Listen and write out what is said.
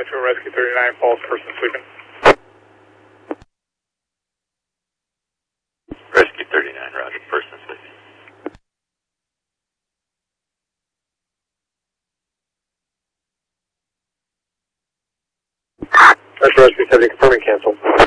Metro Rescue 39, false person sleeping. Rescue 39, roger, person sleeping. Metro Rescue 70, confirming cancel.